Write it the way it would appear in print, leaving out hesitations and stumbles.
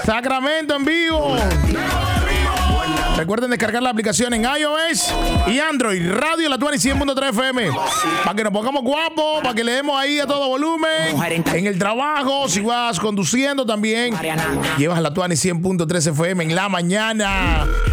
Sacramento en vivo. Recuerden descargar la aplicación en iOS y Android. Radio La Tuani 100.3 FM. Para que nos pongamos guapos, para que le demos ahí a todo volumen. En el trabajo, si vas conduciendo también. Llevas La Tuani 100.3 FM en la mañana.